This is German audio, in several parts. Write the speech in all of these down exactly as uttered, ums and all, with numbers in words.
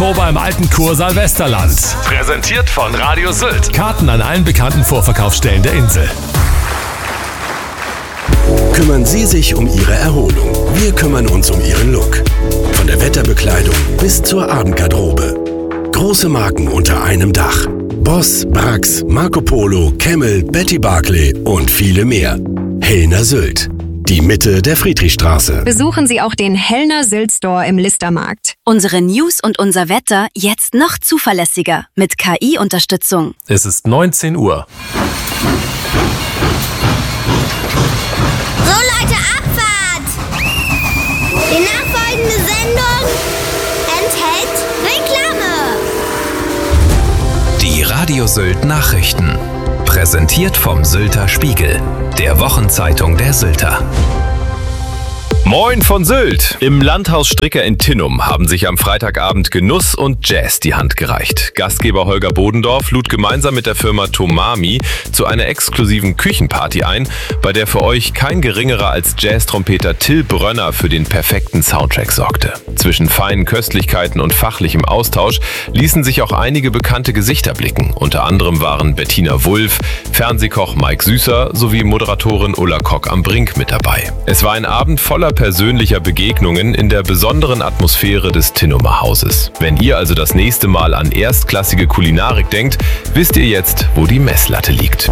Oktober im alten Kursaal Westerland. Präsentiert von Radio Sylt. Karten an allen bekannten Vorverkaufsstellen der Insel. Kümmern Sie sich um Ihre Erholung. Wir kümmern uns um Ihren Look. Von der Wetterbekleidung bis zur Abendgarderobe. Große Marken unter einem Dach. Boss, Brax, Marco Polo, Camel, Betty Barclay und viele mehr. Hellner Sylt. Die Mitte der Friedrichstraße. Besuchen Sie auch den Hellner Sylt Store im Listermarkt. Unsere News und unser Wetter jetzt noch zuverlässiger mit K I-Unterstützung. Es ist neunzehn Uhr. So Leute, Abfahrt! Die nachfolgende Sendung enthält Reklame. Die Radio Sylt Nachrichten. Präsentiert vom Sylter Spiegel, der Wochenzeitung der Sylter. Moin von Sylt! Im Landhaus Stricker in Tinnum haben sich am Freitagabend Genuss und Jazz die Hand gereicht. Gastgeber Holger Bodendorf lud gemeinsam mit der Firma Tomami zu einer exklusiven Küchenparty ein, bei der für euch kein geringerer als Jazz-Trompeter Till Brönner für den perfekten Soundtrack sorgte. Zwischen feinen Köstlichkeiten und fachlichem Austausch ließen sich auch einige bekannte Gesichter blicken. Unter anderem waren Bettina Wulff, Fernsehkoch Mike Süßer sowie Moderatorin Ulla Kock am Brink mit dabei. Es war ein Abend voller persönlicher Begegnungen in der besonderen Atmosphäre des Tinnumer Hauses. Wenn ihr also das nächste Mal an erstklassige Kulinarik denkt, wisst ihr jetzt, wo die Messlatte liegt.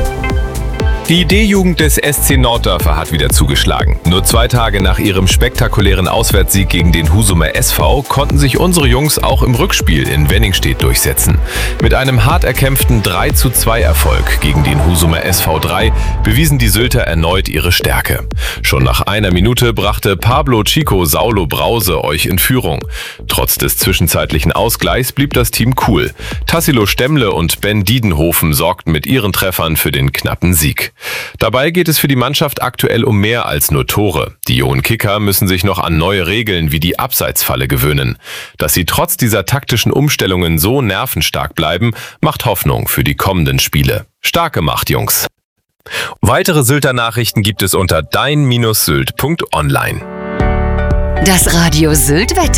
Die D-Jugend des S C Norddörfer hat wieder zugeschlagen. Nur zwei Tage nach ihrem spektakulären Auswärtssieg gegen den Husumer S V konnten sich unsere Jungs auch im Rückspiel in Wenningstedt durchsetzen. Mit einem hart erkämpften drei zu zwei Erfolg gegen den Husumer S V drei bewiesen die Sylter erneut ihre Stärke. Schon nach einer Minute brachte Pablo Chico Saulo Brause euch in Führung. Trotz des zwischenzeitlichen Ausgleichs blieb das Team cool. Tassilo Stemmle und Ben Diedenhofen sorgten mit ihren Treffern für den knappen Sieg. Dabei geht es für die Mannschaft aktuell um mehr als nur Tore. Die jungen Kicker müssen sich noch an neue Regeln wie die Abseitsfalle gewöhnen. Dass sie trotz dieser taktischen Umstellungen so nervenstark bleiben, macht Hoffnung für die kommenden Spiele. Stark gemacht, Jungs! Weitere Sylter Nachrichten gibt es unter dein Sylt punkt online. Das Radio Sylt Wetter.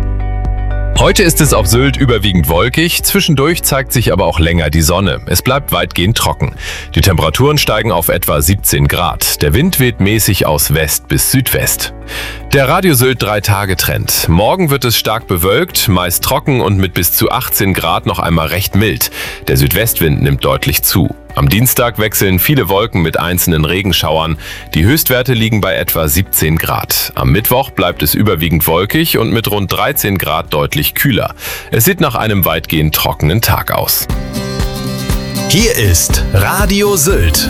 Heute ist es auf Sylt überwiegend wolkig, zwischendurch zeigt sich aber auch länger die Sonne. Es bleibt weitgehend trocken. Die Temperaturen steigen auf etwa siebzehn Grad. Der Wind weht mäßig aus West bis Südwest. Der Radio Sylt drei Tage Trend. Morgen wird es stark bewölkt, meist trocken und mit bis zu achtzehn Grad noch einmal recht mild. Der Südwestwind nimmt deutlich zu. Am Dienstag wechseln viele Wolken mit einzelnen Regenschauern. Die Höchstwerte liegen bei etwa siebzehn Grad. Am Mittwoch bleibt es überwiegend wolkig und mit rund dreizehn Grad deutlich kühler. Es sieht nach einem weitgehend trockenen Tag aus. Hier ist Radio Sylt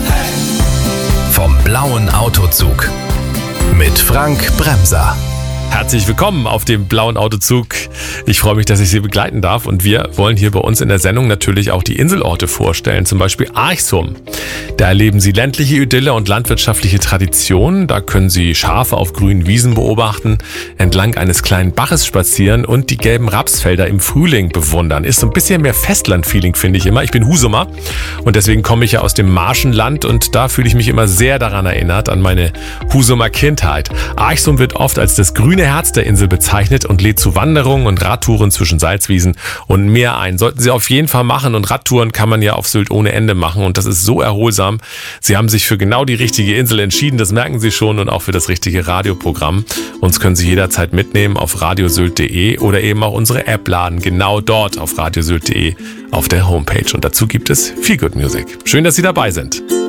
vom blauen Autozug mit Frank Bremser. Herzlich willkommen auf dem blauen Autozug. Ich freue mich, dass ich Sie begleiten darf und wir wollen hier bei uns in der Sendung natürlich auch die Inselorte vorstellen, zum Beispiel Archsum. Da erleben Sie ländliche Idylle und landwirtschaftliche Traditionen. Da können Sie Schafe auf grünen Wiesen beobachten, entlang eines kleinen Baches spazieren und die gelben Rapsfelder im Frühling bewundern. Ist so ein bisschen mehr Festland-Feeling, finde ich immer. Ich bin Husumer und deswegen komme ich ja aus dem Marschenland und da fühle ich mich immer sehr daran erinnert, an meine Husumer Kindheit. Archsum wird oft als das grüne Herz der Insel bezeichnet und lädt zu Wanderungen und Radtouren zwischen Salzwiesen und Meer ein. Sollten Sie auf jeden Fall machen und Radtouren kann man ja auf Sylt ohne Ende machen und das ist so erholsam. Sie haben sich für genau die richtige Insel entschieden, das merken Sie schon und auch für das richtige Radioprogramm. Uns können Sie jederzeit mitnehmen auf radiosylt punkt de oder eben auch unsere App laden, genau dort auf radiosylt punkt de auf der Homepage und dazu gibt es Feel Good Music. Schön, dass Sie dabei sind.